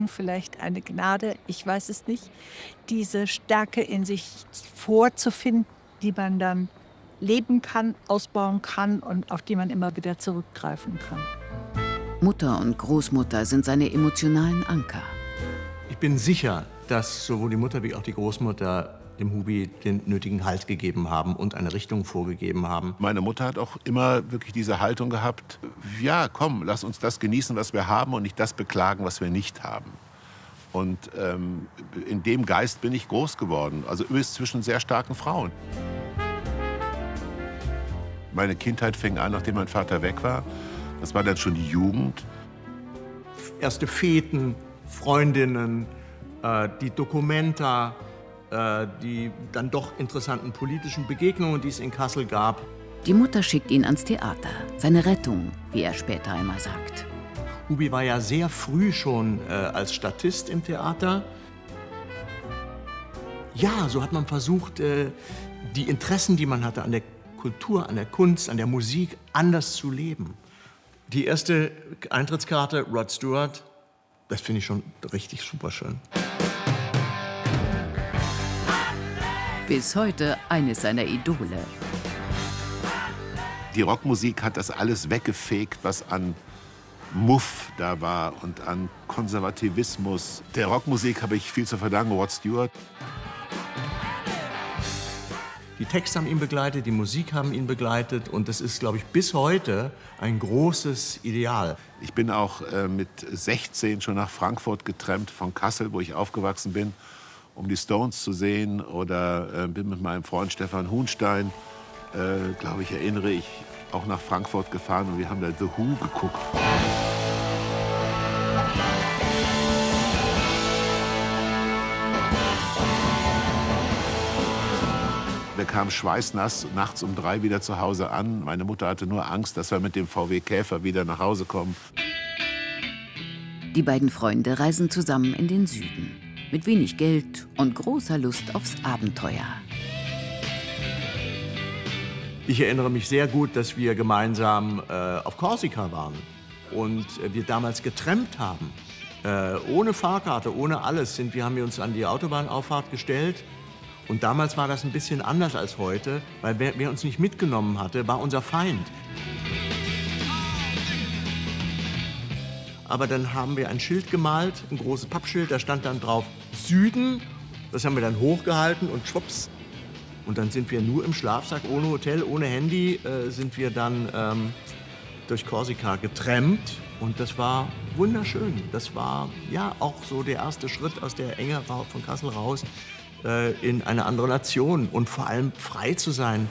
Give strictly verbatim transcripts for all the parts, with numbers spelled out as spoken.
vielleicht eine Gnade, ich weiß es nicht, diese Stärke in sich vorzufinden, die man dann leben kann, ausbauen kann und auf die man immer wieder zurückgreifen kann. Mutter und Großmutter sind seine emotionalen Anker. Ich bin sicher, dass sowohl die Mutter wie auch die Großmutter dem Hubi den nötigen Halt gegeben haben und eine Richtung vorgegeben haben. Meine Mutter hat auch immer wirklich diese Haltung gehabt, ja, komm, lass uns das genießen, was wir haben und nicht das beklagen, was wir nicht haben. Und ähm, in dem Geist bin ich groß geworden, also übrigens zwischen sehr starken Frauen. Meine Kindheit fing an, nachdem mein Vater weg war. Das war dann schon die Jugend. Erste Feten, Freundinnen, äh, die Documenta, äh, die dann doch interessanten politischen Begegnungen, die es in Kassel gab. Die Mutter schickt ihn ans Theater, seine Rettung, wie er später einmal sagt. Hubi war ja sehr früh schon äh, als Statist im Theater. Ja, so hat man versucht, äh, die Interessen, die man hatte an der Kultur, an der Kunst, an der Musik, anders zu leben. Die erste Eintrittskarte, Rod Stewart, das finde ich schon richtig super schön. Bis heute eines seiner Idole. Die Rockmusik hat das alles weggefegt, was an Muff da war und an Konservativismus. Der Rockmusik habe ich viel zu verdanken, Rod Stewart. Die Texte haben ihn begleitet, die Musik haben ihn begleitet und das ist, glaube ich, bis heute ein großes Ideal. Ich bin auch äh, mit sechzehn schon nach Frankfurt getrennt von Kassel, wo ich aufgewachsen bin, um die Stones zu sehen. Oder äh, bin mit meinem Freund Stefan Huhnstein, äh, glaube ich, erinnere ich, auch nach Frankfurt gefahren und wir haben da The Who geguckt. Wir kamen schweißnass nachts um drei wieder zu Hause an. Meine Mutter hatte nur Angst, dass wir mit dem V W Käfer wieder nach Hause kommen. Die beiden Freunde reisen zusammen in den Süden. Mit wenig Geld und großer Lust aufs Abenteuer. Ich erinnere mich sehr gut, dass wir gemeinsam äh, auf Korsika waren und äh, wir damals getrampt haben. Äh, ohne Fahrkarte, ohne alles sind wir, haben wir uns an die Autobahnauffahrt gestellt. Und damals war das ein bisschen anders als heute, weil wer, wer uns nicht mitgenommen hatte, war unser Feind. Aber dann haben wir ein Schild gemalt, ein großes Pappschild, da stand dann drauf Süden. Das haben wir dann hochgehalten und schwupps. Und dann sind wir nur im Schlafsack, ohne Hotel, ohne Handy, äh, sind wir dann ähm, durch Korsika getrampt. Und das war wunderschön. Das war ja auch so der erste Schritt aus der Enge von Kassel raus äh, in eine andere Nation und vor allem frei zu sein.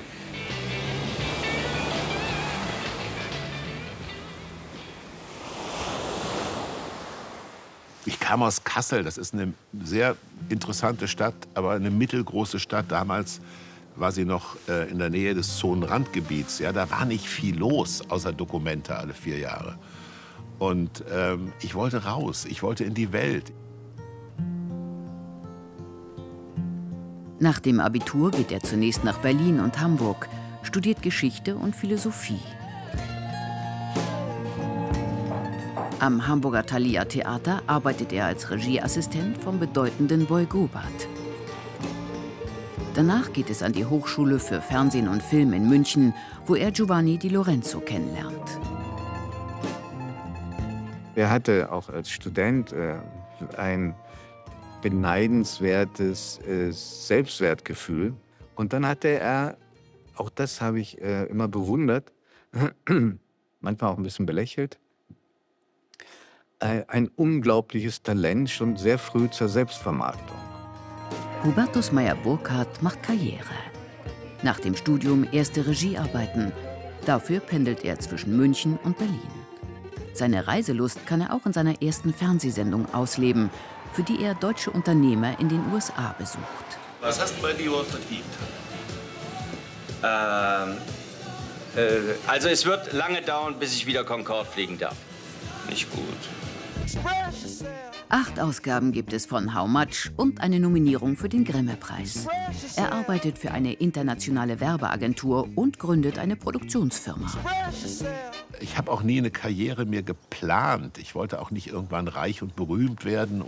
Ich kam aus Kassel, das ist eine sehr interessante Stadt, aber eine mittelgroße Stadt. Damals war sie noch äh, in der Nähe des Zonenrandgebiets. Ja, da war nicht viel los, außer Dokumente alle vier Jahre. Und ähm, ich wollte raus, ich wollte in die Welt. Nach dem Abitur geht er zunächst nach Berlin und Hamburg, studiert Geschichte und Philosophie. Am Hamburger Thalia Theater arbeitet er als Regieassistent vom bedeutenden Boy Gobert. Danach geht es an die Hochschule für Fernsehen und Film in München, wo er Giovanni Di Lorenzo kennenlernt. Er hatte auch als Student äh, ein beneidenswertes äh, Selbstwertgefühl. Und dann hatte er, auch das habe ich äh, immer bewundert, manchmal auch ein bisschen belächelt, ein unglaubliches Talent schon sehr früh zur Selbstvermarktung. Hubertus Meyer-Burkhardt macht Karriere. Nach dem Studium erste Regiearbeiten. Dafür pendelt er zwischen München und Berlin. Seine Reiselust kann er auch in seiner ersten Fernsehsendung ausleben, für die er deutsche Unternehmer in den U S A besucht. Was hast du bei Dior verdient? Ähm, äh, also es wird lange dauern, bis ich wieder Concorde fliegen darf. Nicht gut. Acht Ausgaben gibt es von How Much und eine Nominierung für den Grimme-Preis. Er arbeitet für eine internationale Werbeagentur und gründet eine Produktionsfirma. Ich habe auch nie eine Karriere mehr geplant. Ich wollte auch nicht irgendwann reich und berühmt werden